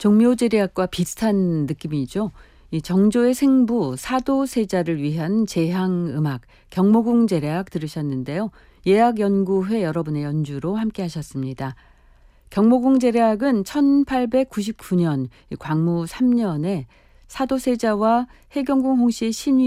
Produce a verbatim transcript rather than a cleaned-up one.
종묘제례악과 비슷한 느낌이죠. 이 정조의 생부 사도세자를 위한 제향음악 경모궁제례악 들으셨는데요. 예악연구회 여러분의 연주로 함께 하셨습니다. 경모궁제례악은 천팔백구십구 년 광무 삼 년에 사도세자와 해경궁 홍씨의 신위